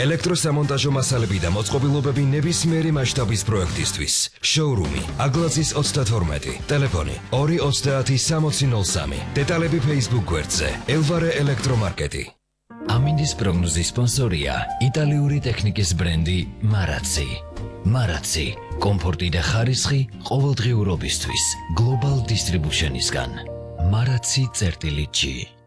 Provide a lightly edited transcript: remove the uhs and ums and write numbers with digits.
ელექტროსამონტაჟო მასალები და მოწყობილობები ნებისმიერი მასშტაბის პროექტისთვის. Showroom-ი Aglacis 32, ტელეფონი 230 დეტალები Facebook გვერდზე. Elvare ელექტრომარკეტი. Aminis პროგნოზის სპონსორია იტალიური ტექნიკის ბრენდი Marazzi. Marazzi, კომფორტი და ხარისხი ყოველდღიურობისთვის. Global Distribution-ისგან. Marazzi-G